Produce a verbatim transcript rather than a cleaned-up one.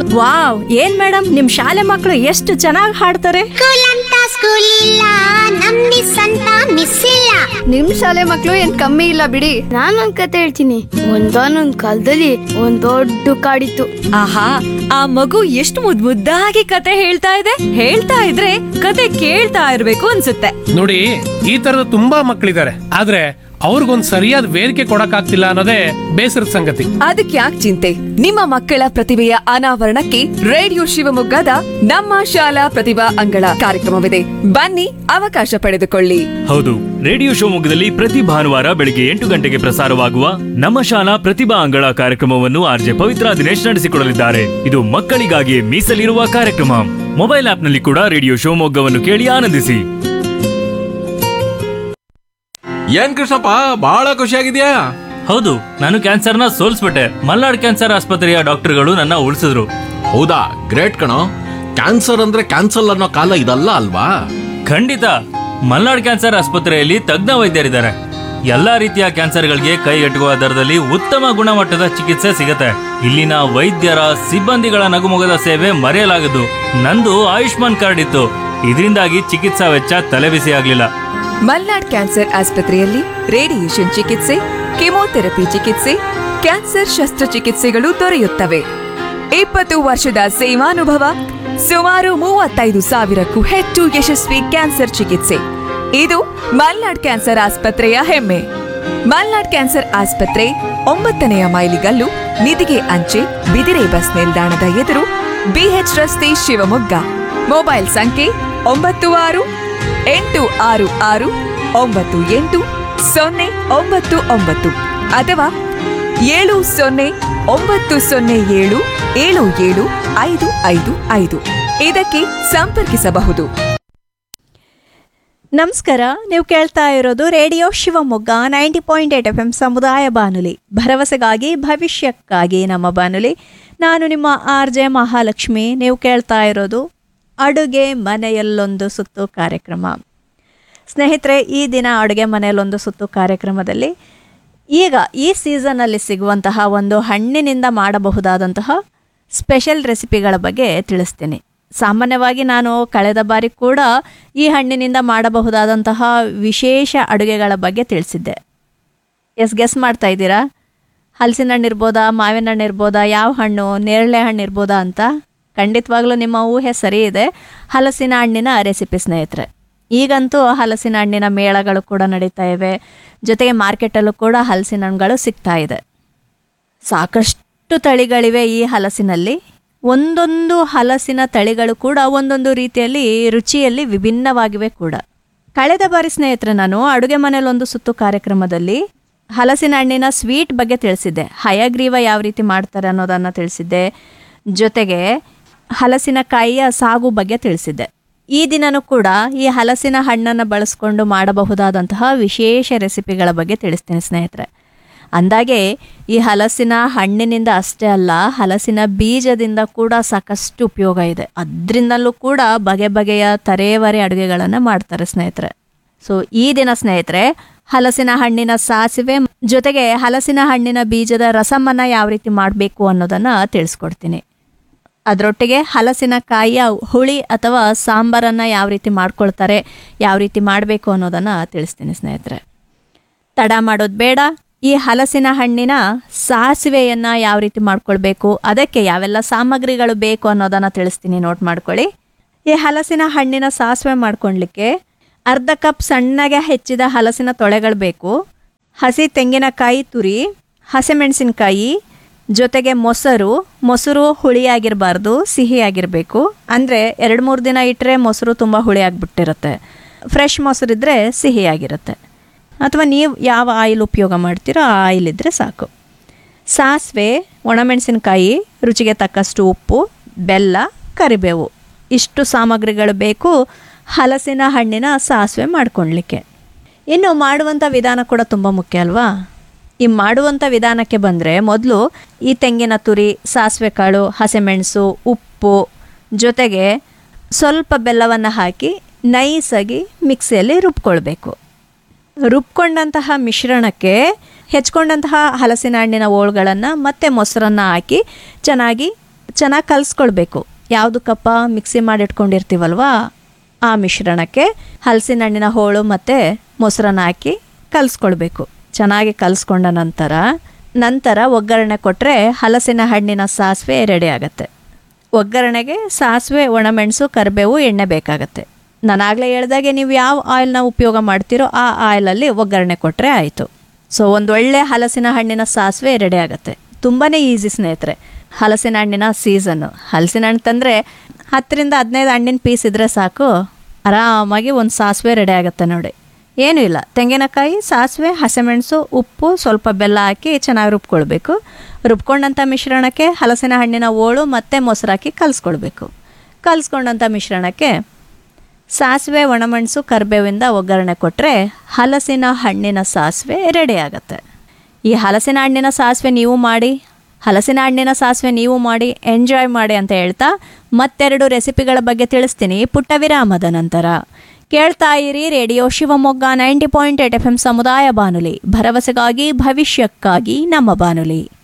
Wow, ಏನ್ madam ನಿಮ್ ಶಾಲೆ ಮಕ್ಕಳು ಎಷ್ಟು ಚೆನ್ನಾಗಿ ಹಾಡ್ತಾರೆ. ಸ್ಕೂಲ್ ಅಂತ ಸ್ಕೂಲ್ ಇಲ್ಲ, ನಮ್ ಮಿಸ್ ಅಂತ ಮಿಸ್ ಇಲ್ಲ. ನಿಮ್ ಶಾಲೆ ಮಕ್ಳು ಏನ್ ಕಮ್ಮಿ ಇಲ್ಲ ಬಿಡಿ. ನಾನೊಂದ್ ಕತೆ ಹೇಳ್ತೀನಿ. ಒಂದಾನೊಂದ್ ಕಾಲದಲ್ಲಿ ಒಂದ್ ದೊಡ್ಡ ಕಾಡಿತ್ತು. ಆಹಾ, ಆ ಮಗು ಎಷ್ಟು ಮುದ್ ಮುದ್ದಾಗಿ ಕತೆ ಹೇಳ್ತಾ ಇದೆ. ಹೇಳ್ತಾ ಇದ್ರೆ ಕತೆ ಕೇಳ್ತಾ ಇರ್ಬೇಕು ಅನ್ಸುತ್ತೆ. ನೋಡಿ, ಈ ತರದ ತುಂಬಾ ಮಕ್ಕಳಿದ್ದಾರೆ, ಆದ್ರೆ ಅವ್ರಿಗೊಂದ್ ಸರಿಯಾದ ವೇದಿಕೆ ಕೊಡಕ್ಕಾಗ್ತಿಲ್ಲ ಅನ್ನೋದೇ ಬೇಸರದ ಸಂಗತಿ. ಅದಕ್ಕೆ ಯಾಕೆ ಚಿಂತೆ? ನಿಮ್ಮ ಮಕ್ಕಳ ಪ್ರತಿಭೆಯ ಅನಾವರಣಕ್ಕೆ ರೇಡಿಯೋ ಶಿವಮೊಗ್ಗದ ನಮ್ಮ ಶಾಲಾ ಪ್ರತಿಭಾ ಅಂಗಳ ಕಾರ್ಯಕ್ರಮವಿದೆ. ಬನ್ನಿ, ಅವಕಾಶ ಪಡೆದುಕೊಳ್ಳಿ. ಹೌದು, ರೇಡಿಯೋ ಶಿವಮೊಗ್ಗದಲ್ಲಿ ಪ್ರತಿ ಭಾನುವಾರ ಬೆಳಿಗ್ಗೆ ಎಂಟು ಗಂಟೆಗೆ ಪ್ರಸಾರವಾಗುವ ನಮ್ಮ ಶಾಲಾ ಪ್ರತಿಭಾ ಅಂಗಳ ಕಾರ್ಯಕ್ರಮವನ್ನು ಆರ್ಜೆ ಪವಿತ್ರ ದಿನೇಶ್ ನಡೆಸಿಕೊಡಲಿದ್ದಾರೆ. ಇದು ಮಕ್ಕಳಿಗಾಗಿ ಮೀಸಲಿರುವ ಕಾರ್ಯಕ್ರಮ. ಮೊಬೈಲ್ ಆಪ್ನಲ್ಲಿ ಕೂಡ ರೇಡಿಯೋ ಶಿವಮೊಗ್ಗವನ್ನು ಕೇಳಿ ಆನಂದಿಸಿ. ಏನ್ ಕೃಷ್ಣಪ್ಪ, ಬಹಳ ಖುಷಿಯಾಗಿದ್ಯಾ? ಹೌದು, ನಾನು ಕ್ಯಾನ್ಸರ್ನ ಸೋಲ್ಸ್ಬಿಟ್ಟೆ. ಮಲ್ನಾಡ್ ಕ್ಯಾನ್ಸರ್ ಆಸ್ಪತ್ರೆಯ ಡಾಕ್ಟರ್ಗಳು ನನ್ನ ಉಳಿಸಿದ್ರು. ಹೌದಾ, ಗ್ರೇಟ್ ಕಣೋ. ಕ್ಯಾನ್ಸರ್ ಅಂದ್ರೆ ಕ್ಯಾನ್ಸಲ್ ಅನ್ನೋ ಕಾಲ ಇದಲ್ಲ ಅಲ್ವಾ? ಖಂಡಿತ. ಮಲ್ನಾಡ್ ಕ್ಯಾನ್ಸರ್ ಆಸ್ಪತ್ರೆಯಲ್ಲಿ ತಜ್ಞ ವೈದ್ಯರಿದ್ದಾರೆ. ಎಲ್ಲಾ ರೀತಿಯ ಕ್ಯಾನ್ಸರ್ಗಳಿಗೆ ಕೈಗೆಟುಕುವ ದರದಲ್ಲಿ ಉತ್ತಮ ಗುಣಮಟ್ಟದ ಚಿಕಿತ್ಸೆ ಸಿಗುತ್ತೆ. ಇಲ್ಲಿನ ವೈದ್ಯರ ಸಿಬ್ಬಂದಿಗಳ ನಗುಮೊಗದ ಸೇವೆ ಮರೆಯಲಾಗದು. ನಂದು ಆಯುಷ್ಮಾನ್ ಕಾರ್ಡ್ ಇತ್ತು, ಇದರಿಂದಾಗಿ ಚಿಕಿತ್ಸಾ ವೆಚ್ಚ ತಲೆಬಿಸಿ ಆಗ್ಲಿಲ್ಲ. ಮಲ್ನಾಡ್ ಕ್ಯಾನ್ಸರ್ ಆಸ್ಪತ್ರೆಯಲ್ಲಿ ರೇಡಿಯೇಷನ್ ಚಿಕಿತ್ಸೆ, ಕೆಮೊಥೆರಪಿ ಚಿಕಿತ್ಸೆ, ಕ್ಯಾನ್ಸರ್ ಶಸ್ತ್ರಚಿಕಿತ್ಸೆಗಳು ದೊರೆಯುತ್ತವೆ. ಇಪ್ಪತ್ತು ವರ್ಷದ ಸೇವಾನುಭವ, ಸುಮಾರು ಮೂವತ್ತೈದು ಸಾವಿರಕ್ಕೂ ಹೆಚ್ಚು ಯಶಸ್ವಿ ಕ್ಯಾನ್ಸರ್ ಚಿಕಿತ್ಸೆ. ಇದು ಮಲ್ನಾಡ್ ಕ್ಯಾನ್ಸರ್ ಆಸ್ಪತ್ರೆಯ ಹೆಮ್ಮೆ. ಮಲ್ನಾಡ್ ಕ್ಯಾನ್ಸರ್ ಆಸ್ಪತ್ರೆ ಒಂಬತ್ತನೆಯ ಮೈಲಿಗಲ್ಲು, ನಿಧಿಗೆ ಅಂಚೆ, ಬಿದಿರೆ ಬಸ್ ನಿಲ್ದಾಣದ ಎದುರು, ಬಿಎಚ್ ರಸ್ತೆ, ಶಿವಮೊಗ್ಗ. ಮೊಬೈಲ್ ಸಂಖ್ಯೆ ಒಂಬತ್ತು ಆರು ಎಂಟು ಆರು ಆರು ಒಂಬತ್ತು ಎಂಟು ಸೊನ್ನೆ ಒಂಬತ್ತು ಒಂಬತ್ತು ಅಥವಾ ಏಳು ಸೊನ್ನೆ ಒಂಬತ್ತು ಸೊನ್ನೆ ಏಳು ಏಳು ಏಳು ಐದು ಐದು ಐದು ಇದಕ್ಕೆ ಸಂಪರ್ಕಿಸಬಹುದು. ನಮಸ್ಕಾರ, ನೀವು ಕೇಳ್ತಾ ಇರೋದು radio Shivamogga ninety point eight F M ಸಮುದಾಯ ಬಾನುಲಿ, ಭರವಸೆಗಾಗಿ ಭವಿಷ್ಯಕ್ಕಾಗಿ ನಮ್ಮ ಬಾನುಲಿ. ನಾನು ನಿಮ್ಮ ಆರ್ ಜೆ ಮಹಾಲಕ್ಷ್ಮಿ. ನೀವು ಕೇಳ್ತಾ ಇರೋದು ಅಡುಗೆ ಮನೆಯಲ್ಲೊಂದು ಸುತ್ತು ಕಾರ್ಯಕ್ರಮ. ಸ್ನೇಹಿತರೆ, ಈ ದಿನ ಅಡುಗೆ ಮನೆಯಲ್ಲೊಂದು ಸುತ್ತು ಕಾರ್ಯಕ್ರಮದಲ್ಲಿ ಈಗ ಈ ಸೀಸನಲ್ಲಿ ಸಿಗುವಂತಹ ಒಂದು ಹಣ್ಣಿನಿಂದ ಮಾಡಬಹುದಾದಂತಹ ಸ್ಪೆಷಲ್ ರೆಸಿಪಿಗಳ ಬಗ್ಗೆ ತಿಳಿಸ್ತೀನಿ. ಸಾಮಾನ್ಯವಾಗಿ ನಾನು ಕಳೆದ ಬಾರಿ ಕೂಡ ಈ ಹಣ್ಣಿನಿಂದ ಮಾಡಬಹುದಾದಂತಹ ವಿಶೇಷ ಅಡುಗೆಗಳ ಬಗ್ಗೆ ತಿಳಿಸಿದ್ದೆ. ಎಸ್ ಗೆಸ್ ಮಾಡ್ತಾ ಇದ್ದೀರಾ? ಹಲಸಿನ ಹಣ್ಣು ಇರ್ಬೋದಾ, ಮಾವಿನ ಹಣ್ಣು ಇರ್ಬೋದಾ, ಯಾವ ಹಣ್ಣು, ನೇರಳೆ ಹಣ್ಣು ಇರ್ಬೋದಾ ಅಂತ? ಖಂಡಿತವಾಗ್ಲೂ ನಿಮ್ಮ ಊಹೆ ಸರಿ ಇದೆ. ಹಲಸಿನ ಹಣ್ಣಿನ ರೆಸಿಪಿ ಸ್ನೇಹಿತರೆ. ಈಗಂತೂ ಹಲಸಿನ ಹಣ್ಣಿನ ಮೇಳಗಳು ಕೂಡ ನಡೀತಾ ಇವೆ. ಜೊತೆಗೆ ಮಾರ್ಕೆಟಲ್ಲೂ ಕೂಡ ಹಲಸಿನ ಹಣ್ಣುಗಳು ಸಿಗ್ತಾ ಇದೆ. ಸಾಕಷ್ಟು ತಳಿಗಳಿವೆ ಈ ಹಲಸಿನಲ್ಲಿ. ಒಂದೊಂದು ಹಲಸಿನ ತಳಿಗಳು ಕೂಡ ಒಂದೊಂದು ರೀತಿಯಲ್ಲಿ ರುಚಿಯಲ್ಲಿ ವಿಭಿನ್ನವಾಗಿವೆ ಕೂಡ. ಕಳೆದ ಬಾರಿ ಸ್ನೇಹಿತರೆ ನಾನು ಅಡುಗೆ ಮನೆಯಲ್ಲಿ ಒಂದು ಸುತ್ತು ಕಾರ್ಯಕ್ರಮದಲ್ಲಿ ಹಲಸಿನ ಹಣ್ಣಿನ ಸ್ವೀಟ್ ಬಗ್ಗೆ ತಿಳಿಸಿದ್ದೆ. ಹಯಗ್ರೀವ ಯಾವ ರೀತಿ ಮಾಡ್ತಾರೆ ಅನ್ನೋದನ್ನು ತಿಳಿಸಿದ್ದೆ. ಜೊತೆಗೆ ಹಲಸಿನಕಾಯಿಯ ಸಾಗು ಬಗ್ಗೆ ತಿಳಿಸಿದ್ದೆ. ಈ ದಿನನೂ ಕೂಡ ಈ ಹಲಸಿನ ಹಣ್ಣನ್ನು ಬಳಸ್ಕೊಂಡು ಮಾಡಬಹುದಾದಂತಹ ವಿಶೇಷ ರೆಸಿಪಿಗಳ ಬಗ್ಗೆ ತಿಳಿಸ್ತೀನಿ ಸ್ನೇಹಿತರೆ. ಅಂದಾಗೆ ಈ ಹಲಸಿನ ಹಣ್ಣಿನಿಂದ ಅಷ್ಟೇ ಅಲ್ಲ, ಹಲಸಿನ ಬೀಜದಿಂದ ಕೂಡ ಸಾಕಷ್ಟು ಉಪಯೋಗ ಇದೆ. ಅದರಿಂದಲೂ ಕೂಡ ಬಗೆ ಬಗೆಯ ತರೇವರೆ ಅಡುಗೆಗಳನ್ನು ಮಾಡ್ತಾರೆ ಸ್ನೇಹಿತರೆ. ಸೊ ಈ ದಿನ ಸ್ನೇಹಿತರೆ ಹಲಸಿನ ಹಣ್ಣಿನ ಸಾಸಿವೆ ಜೊತೆಗೆ ಹಲಸಿನ ಹಣ್ಣಿನ ಬೀಜದ ರಸಮನ್ನು ಯಾವ ರೀತಿ ಮಾಡಬೇಕು ಅನ್ನೋದನ್ನು ತಿಳಿಸ್ಕೊಡ್ತೀನಿ. ಅದರೊಟ್ಟಿಗೆ ಹಲಸಿನಕಾಯಿಯ ಹುಳಿ ಅಥವಾ ಸಾಂಬಾರನ್ನು ಯಾವ ರೀತಿ ಮಾಡ್ಕೊಳ್ತಾರೆ, ಯಾವ ರೀತಿ ಮಾಡಬೇಕು ಅನ್ನೋದನ್ನು ತಿಳಿಸ್ತೀನಿ ಸ್ನೇಹಿತರೆ. ತಡ ಮಾಡೋದು ಬೇಡ. ಈ ಹಲಸಿನ ಹಣ್ಣಿನ ಸಾಸಿವೆಯನ್ನು ಯಾವ ರೀತಿ ಮಾಡ್ಕೊಳ್ಬೇಕು, ಅದಕ್ಕೆ ಯಾವೆಲ್ಲ ಸಾಮಗ್ರಿಗಳು ಬೇಕು ಅನ್ನೋದನ್ನು ತಿಳಿಸ್ತೀನಿ, ನೋಟ್ ಮಾಡ್ಕೊಳ್ಳಿ. ಈ ಹಲಸಿನ ಹಣ್ಣಿನ ಸಾಸಿವೆ ಮಾಡ್ಕೊಳ್ಲಿಕ್ಕೆ ಅರ್ಧ ಕಪ್ ಸಣ್ಣಗೆ ಹೆಚ್ಚಿದ ಹಲಸಿನ ತೊಳೆಗಳು ಬೇಕು. ಹಸಿ ತೆಂಗಿನಕಾಯಿ ತುರಿ, ಹಸಿಮೆಣಸಿನಕಾಯಿ, ಜೊತೆಗೆ ಮೊಸರು. ಮೊಸರು ಹುಳಿಯಾಗಿರಬಾರ್ದು, ಸಿಹಿಯಾಗಿರಬೇಕು. ಅಂದರೆ ಎರಡು ಮೂರು ದಿನ ಇಟ್ಟರೆ ಮೊಸರು ತುಂಬ ಹುಳಿಯಾಗಿಬಿಟ್ಟಿರುತ್ತೆ. ಫ್ರೆಶ್ ಮೊಸರಿದ್ದರೆ ಸಿಹಿಯಾಗಿರುತ್ತೆ. ಅಥವಾ ನೀವು ಯಾವ ಆಯಿಲ್ ಉಪಯೋಗ ಮಾಡ್ತೀರೋ ಆ ಆಯಿಲ್ ಇದ್ದರೆ ಸಾಕು. ಸಾಸಿವೆ, ಒಣಮೆಣಸಿನಕಾಯಿ, ರುಚಿಗೆ ತಕ್ಕಷ್ಟು ಉಪ್ಪು, ಬೆಲ್ಲ, ಕರಿಬೇವು, ಇಷ್ಟು ಸಾಮಗ್ರಿಗಳು ಬೇಕು ಹಲಸಿನ ಹಣ್ಣಿನ ಸಾಸಿವೆ ಮಾಡ್ಕೊಳ್ಲಿಕ್ಕೆ. ಇನ್ನು ಮಾಡುವಂಥ ವಿಧಾನ ಕೂಡ ತುಂಬ ಮುಖ್ಯ ಅಲ್ವಾ? ಈ ಮಾಡುವಂಥ ವಿಧಾನಕ್ಕೆ ಬಂದರೆ ಮೊದಲು ಈ ತೆಂಗಿನ ತುರಿ, ಸಾಸಿವೆ ಕಾಳು, ಹಸಿಮೆಣಸು, ಉಪ್ಪು ಜೊತೆಗೆ ಸ್ವಲ್ಪ ಬೆಲ್ಲವನ್ನು ಹಾಕಿ ನೈಸಾಗಿ ಮಿಕ್ಸಿಯಲ್ಲಿ ರುಬ್ಕೊಳ್ಬೇಕು. ರುಬ್ಕೊಂಡಂತಹ ಮಿಶ್ರಣಕ್ಕೆ ಹೆಚ್ಕೊಂಡಂತಹ ಹಲಸಿನ ಹಣ್ಣಿನ ಹೋಳುಗಳನ್ನು ಮತ್ತು ಮೊಸರನ್ನು ಹಾಕಿ ಚೆನ್ನಾಗಿ ಚೆನ್ನಾಗಿ ಕಲಿಸ್ಕೊಳ್ಬೇಕು. ಯಾವುದಕ್ಕಪ್ಪ ಮಿಕ್ಸಿ ಮಾಡಿಟ್ಕೊಂಡಿರ್ತೀವಲ್ವಾ ಆ ಮಿಶ್ರಣಕ್ಕೆ ಹಲಸಿನ ಹಣ್ಣಿನ ಹೋಳು ಮತ್ತು ಮೊಸರನ್ನ ಹಾಕಿ ಕಲಿಸ್ಕೊಳ್ಬೇಕು. ಚೆನ್ನಾಗಿ ಕಲಿಸ್ಕೊಂಡ ನಂತರ ನಂತರ ಒಗ್ಗರಣೆ ಕೊಟ್ಟರೆ ಹಲಸಿನ ಹಣ್ಣಿನ ಸಾಸಿವೆ ರೆಡಿ ಆಗುತ್ತೆ. ಒಗ್ಗರಣೆಗೆ ಸಾಸಿವೆ, ಒಣಮೆಣಸು, ಕರಿಬೇವು, ಎಣ್ಣೆ ಬೇಕಾಗತ್ತೆ. ನಾನು ಆಗಲೇ ಹೇಳ್ದಾಗೆ ನೀವು ಯಾವ ಆಯಿಲ್ನ ಉಪಯೋಗ ಮಾಡ್ತೀರೋ ಆ ಆಯಿಲಲ್ಲಿ ಒಗ್ಗರಣೆ ಕೊಟ್ಟರೆ ಆಯಿತು. ಸೊ ಒಂದು ಒಳ್ಳೆ ಹಲಸಿನ ಹಣ್ಣಿನ ಸಾಸಿವೆ ರೆಡಿ ಆಗುತ್ತೆ. ತುಂಬಾ ಈಸಿ ಸ್ನೇಹಿತರೆ. ಹಲಸಿನ ಹಣ್ಣಿನ ಸೀಸನ್ನು, ಹಲಸಿನ ಹಣ್ಣು ತಂದರೆ ಹತ್ತರಿಂದ ಹದಿನೈದು ಹಣ್ಣಿನ ಪೀಸ್ ಇದ್ದರೆ ಸಾಕು, ಆರಾಮಾಗಿ ಒಂದು ಸಾಸಿವೆ ರೆಡಿ ಆಗುತ್ತೆ ನೋಡಿ. ಏನೂ ಇಲ್ಲ, ತೆಂಗಿನಕಾಯಿ, ಸಾಸಿವೆ, ಹಸಿಮೆಣಸು, ಉಪ್ಪು, ಸ್ವಲ್ಪ ಬೆಲ್ಲ ಹಾಕಿ ಚೆನ್ನಾಗಿ ರುಬ್ಕೊಳ್ಬೇಕು. ರುಬ್ಕೊಂಡಂಥ ಮಿಶ್ರಣಕ್ಕೆ ಹಲಸಿನ ಹಣ್ಣಿನ ಹೋಳು ಮತ್ತು ಮೊಸರು ಹಾಕಿ ಕಲಿಸ್ಕೊಳ್ಬೇಕು. ಕಲಿಸ್ಕೊಂಡಂಥ ಮಿಶ್ರಣಕ್ಕೆ ಸಾಸಿವೆ, ಒಣಮೆಣಸು, ಕರಿಬೇವಿಂದ ಒಗ್ಗರಣೆ ಕೊಟ್ಟರೆ ಹಲಸಿನ ಹಣ್ಣಿನ ಸಾಸಿವೆ ರೆಡಿ ಆಗುತ್ತೆ. ಈ ಹಲಸಿನ ಹಣ್ಣಿನ ಸಾಸಿವೆ ನೀವು ಮಾಡಿ ಹಲಸಿನ ಹಣ್ಣಿನ ಸಾಸಿವೆ ನೀವು ಮಾಡಿ ಎಂಜಾಯ್ ಮಾಡಿ ಅಂತ ಹೇಳ್ತಾ ಮತ್ತೆರಡು ರೆಸಿಪಿಗಳ ಬಗ್ಗೆ ತಿಳಿಸ್ತೀನಿ ಪುಟ್ಟ ವಿರಾಮದ ನಂತರ. ಕೇಳ್ತಾ ಇರಿ radio Shivamogga ninety point eight F M ಸಮುದಾಯ ಬಾನುಲಿ, ಭರವಸೆಗಾಗಿ ಭವಿಷ್ಯಕ್ಕಾಗಿ ನಮ್ಮ ಬಾನುಲಿ.